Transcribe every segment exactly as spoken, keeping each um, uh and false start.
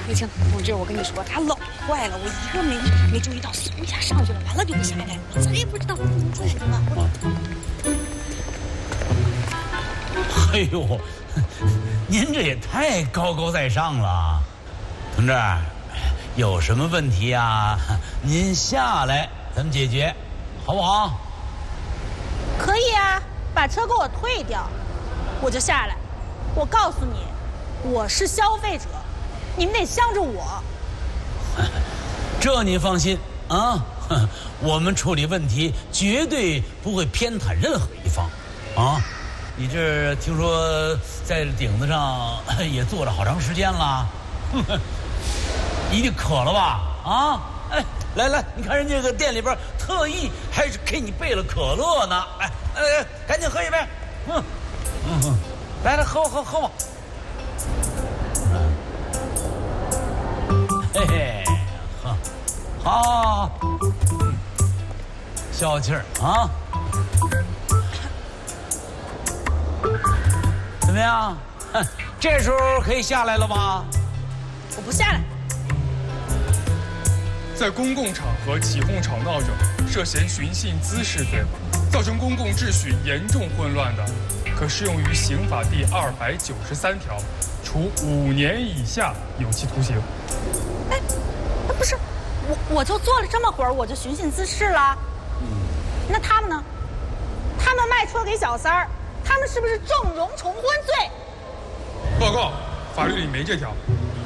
雨晴同志，我跟你说，他老坏了，我一个没没注意到，嗖一下上去了，完了就不下来了，我咋也不知道做什么。 哎呦，您这也太高高在上了，同志，有什么问题啊？您下来咱们解决，好不好？ 可以啊，把车给我退掉，我就下来。我告诉你，我是消费者，你们得向着我。 这您放心啊，我们处理问题绝对不会偏袒任何一方，啊。你这听说在顶子上也坐了好长时间了，一定渴了吧？啊，哎，来来，你看人家这个店里边特意还是给你备了可乐呢，哎哎，赶紧喝一杯，嗯嗯，来来喝喝喝吧，嘿嘿，喝，好，消消气儿啊。怎么样？这时候可以下来了吧？ 我不下来。 在公共场合起哄吵闹者，涉嫌寻衅滋事罪，造成公共秩序严重混乱的，可适用于刑法第二百九十三条，处五年以下有期徒刑。 哎，不是，我我就坐了这么会儿，我就寻衅滋事了。嗯，那他们呢？他们卖车给小三儿。他们是不是纵容重婚罪？ 报告，法律里没这条。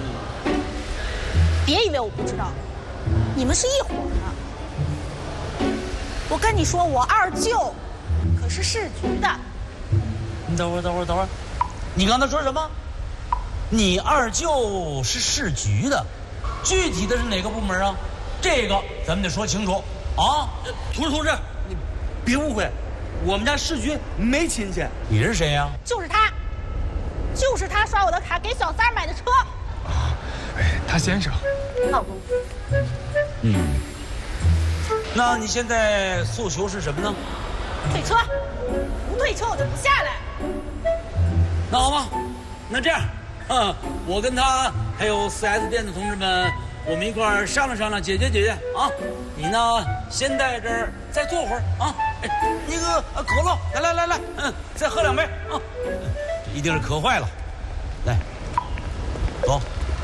别以为我不知道，你们是一伙的。我跟你说，我二舅可是市局的。 你等会儿，等会儿，等会儿，你刚才说什么？你二舅是市局的，具体的是哪个部门啊？这个咱们得说清楚啊！ 同志，同志，你别误会。我们家市局没亲戚。 你是谁呀？ 就是他，就是他刷我的卡给小三买的车。 啊，哎，他先生。 老公。 嗯。那你现在诉求是什么呢？ 退车，不退车我就不下来。 那好吧，那这样，嗯，我跟他还有 四 S 店的同志们，我们一块儿商量商量，解决解决啊。你呢，先在这儿再坐会儿啊。那个可乐，来来来来，嗯，再喝两杯啊！一定是渴坏了。来，走。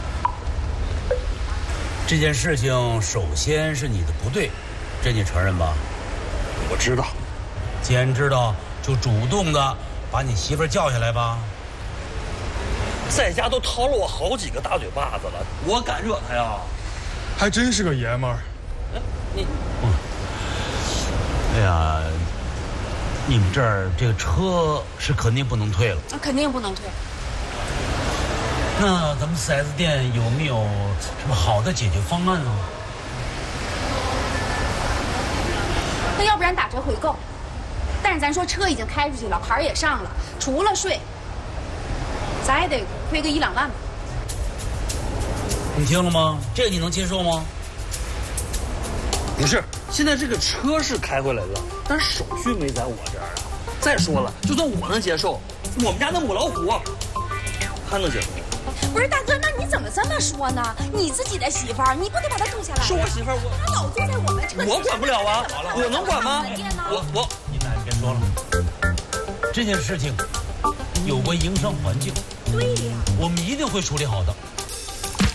这件事情首先是你的不对，这你承认吧？ 我知道。 既然知道，就主动的把你媳妇儿叫下来吧。 在家都掏了我好几个大嘴巴子了，我敢惹他呀？ 还真是个爷们儿。 哎，你， 嗯，哎呀。你们这儿这个车是肯定不能退了， 那肯定不能退。 那咱们 四 S 店有没有什么好的解决方案呢？ 那要不然打折回购，但是咱说车已经开出去了，牌也上了，除了税，咱也得亏个一两万吧。 你听了吗？这个你能接受吗？ 不是，现在这个车是开回来了，但是手续没在我这儿啊。再说了，就算我能接受，我们家那母老虎，他能接受吗？ 不是大哥，那你怎么这么说呢？你自己的媳妇儿，你不得把她住下来？ 是我媳妇儿，我她老住在我们车， 我管不了啊！我能管吗？我我， 你们别说了，这件事情有关营商环境， 对呀， 我们一定会处理好的。